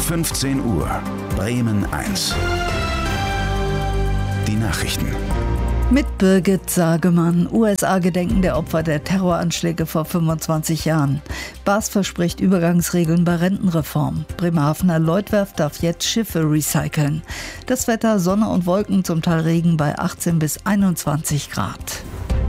15 Uhr, Bremen 1. Die Nachrichten. Mit Birgit Sagemann. USA gedenken der Opfer der Terroranschläge vor 25 Jahren. BAS verspricht Übergangsregeln bei Rentenreform. Bremerhavener Leutwerft darf jetzt Schiffe recyceln. Das Wetter: Sonne und Wolken, zum Teil Regen bei 18 bis 21 Grad.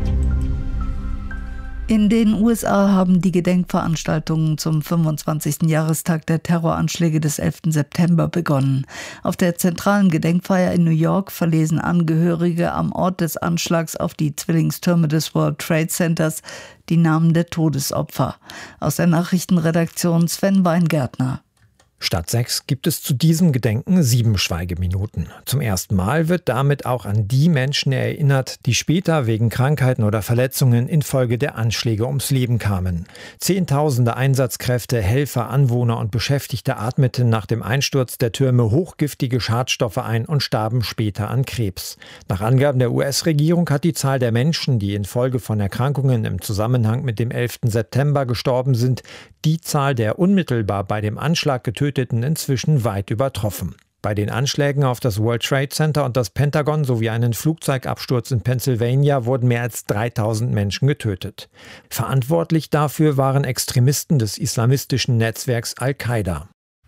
In den USA haben die Gedenkveranstaltungen zum 25. Jahrestag der Terroranschläge des 11. September begonnen. Auf der zentralen Gedenkfeier in New York verlesen Angehörige am Ort des Anschlags auf die Zwillingstürme des World Trade Centers die Namen der Todesopfer. Aus der Nachrichtenredaktion Sven Weingärtner. Statt 6 gibt es zu diesem Gedenken 7 Schweigeminuten. Zum ersten Mal wird damit auch an die Menschen erinnert, die später wegen Krankheiten oder Verletzungen infolge der Anschläge ums Leben kamen. Zehntausende Einsatzkräfte, Helfer, Anwohner und Beschäftigte atmeten nach dem Einsturz der Türme hochgiftige Schadstoffe ein und starben später an Krebs. Nach Angaben der US-Regierung hat die Zahl der Menschen, die infolge von Erkrankungen im Zusammenhang mit dem 11. September gestorben sind, die Zahl der unmittelbar bei dem Anschlag Getöteten inzwischen weit übertroffen. Bei den Anschlägen auf das World Trade Center und das Pentagon sowie einen Flugzeugabsturz in Pennsylvania wurden mehr als 3000 Menschen getötet. Verantwortlich dafür waren Extremisten des islamistischen Netzwerks Al-Qaida.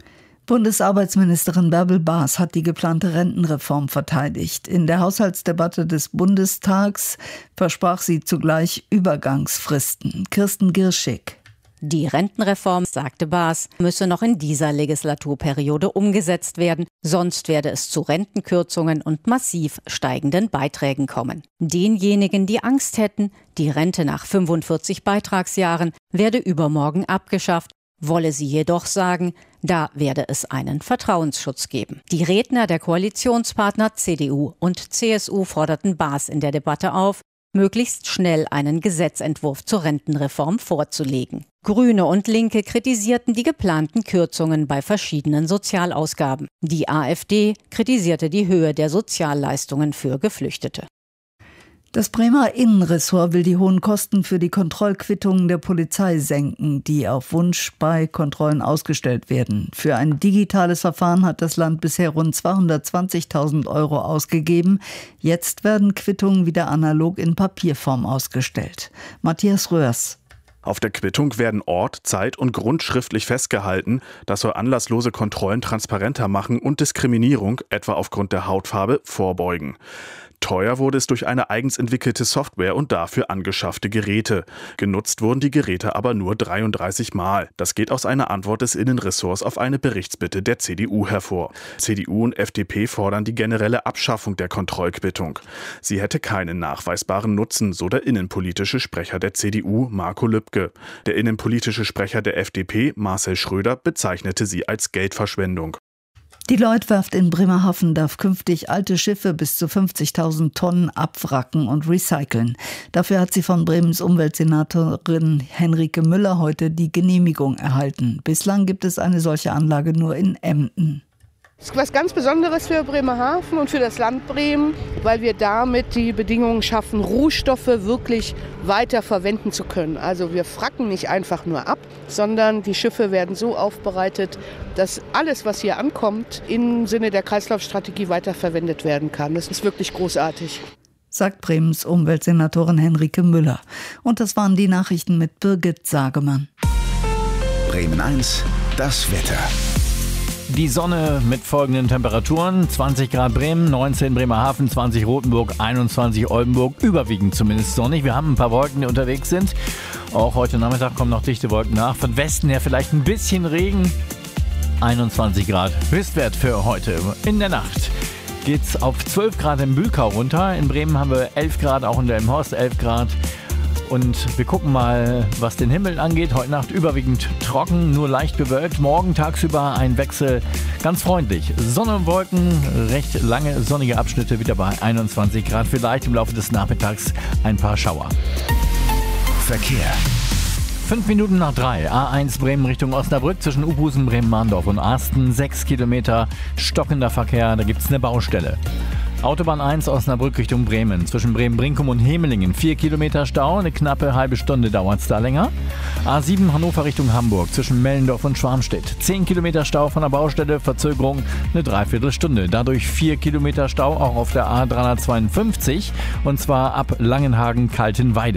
Bundesarbeitsministerin Bärbel Baas hat die geplante Rentenreform verteidigt. In der Haushaltsdebatte des Bundestags versprach sie zugleich Übergangsfristen. Kirsten Girschig. Die Rentenreform, sagte Baas, müsse noch in dieser Legislaturperiode umgesetzt werden, sonst werde es zu Rentenkürzungen und massiv steigenden Beiträgen kommen. Denjenigen, die Angst hätten, die Rente nach 45 Beitragsjahren werde übermorgen abgeschafft, wolle sie jedoch sagen, da werde es einen Vertrauensschutz geben. Die Redner der Koalitionspartner CDU und CSU forderten Baas in der Debatte auf, möglichst schnell einen Gesetzentwurf zur Rentenreform vorzulegen. Grüne und Linke kritisierten die geplanten Kürzungen bei verschiedenen Sozialausgaben. Die AfD kritisierte die Höhe der Sozialleistungen für Geflüchtete. Das Bremer Innenressort will die hohen Kosten für die Kontrollquittungen der Polizei senken, die auf Wunsch bei Kontrollen ausgestellt werden. Für ein digitales Verfahren hat das Land bisher rund 220.000 € ausgegeben. Jetzt werden Quittungen wieder analog in Papierform ausgestellt. Matthias Röhrs. Auf der Quittung werden Ort, Zeit und Grund schriftlich festgehalten. Das soll anlasslose Kontrollen transparenter machen und Diskriminierung, etwa aufgrund der Hautfarbe, vorbeugen. Teuer wurde es durch eine eigens entwickelte Software und dafür angeschaffte Geräte. Genutzt wurden die Geräte aber nur 33 Mal. Das geht aus einer Antwort des Innenressorts auf eine Berichtsbitte der CDU hervor. CDU und FDP fordern die generelle Abschaffung der Kontrollquittung. Sie hätte keinen nachweisbaren Nutzen, so der innenpolitische Sprecher der CDU, Marco Lübke. Der innenpolitische Sprecher der FDP, Marcel Schröder, bezeichnete sie als Geldverschwendung. Die Leutwerft in Bremerhaven darf künftig alte Schiffe bis zu 50.000 Tonnen abwracken und recyceln. Dafür hat sie von Bremens Umweltsenatorin Henrike Müller heute die Genehmigung erhalten. Bislang gibt es eine solche Anlage nur in Emden. Das ist was ganz Besonderes für Bremerhaven und für das Land Bremen, weil wir damit die Bedingungen schaffen, Rohstoffe wirklich weiter verwenden zu können. Also wir fracken nicht einfach nur ab, sondern die Schiffe werden so aufbereitet, dass alles, was hier ankommt, im Sinne der Kreislaufstrategie weiterverwendet werden kann. Das ist wirklich großartig, sagt Bremens Umweltsenatorin Henrike Müller. Und das waren die Nachrichten mit Birgit Sagemann. Bremen 1, das Wetter. Die Sonne mit folgenden Temperaturen: 20 Grad Bremen, 19 Bremerhaven, 20 Rothenburg, 21 Oldenburg, überwiegend zumindest sonnig. Wir haben ein paar Wolken, die unterwegs sind. Auch heute Nachmittag kommen noch dichte Wolken nach. Von Westen her vielleicht ein bisschen Regen. 21 Grad Höchstwert für heute. In der Nacht geht's auf 12 Grad im Bühlkau runter. In Bremen haben wir 11 Grad, auch in Delmenhorst 11 Grad. Und wir gucken mal, was den Himmel angeht. Heute Nacht überwiegend trocken, nur leicht bewölkt. Morgen tagsüber ein Wechsel, ganz freundlich. Sonne und Wolken, recht lange sonnige Abschnitte, wieder bei 21 Grad. Vielleicht im Laufe des Nachmittags ein paar Schauer. Verkehr. 5 Minuten nach 3. A1 Bremen Richtung Osnabrück zwischen Uphusen, Bremen-Mahndorf und Asten. 6 Kilometer stockender Verkehr, da gibt es eine Baustelle. Autobahn 1 Osnabrück Richtung Bremen. Zwischen Bremen-Brinkum und Hemelingen 4 Kilometer Stau, eine knappe halbe Stunde dauert es da länger. A7 Hannover Richtung Hamburg zwischen Mellendorf und Schwarmstedt. 10 Kilometer Stau von der Baustelle, Verzögerung eine Dreiviertelstunde. Dadurch 4 Kilometer Stau auch auf der A352 und zwar ab Langenhagen-Kaltenweide.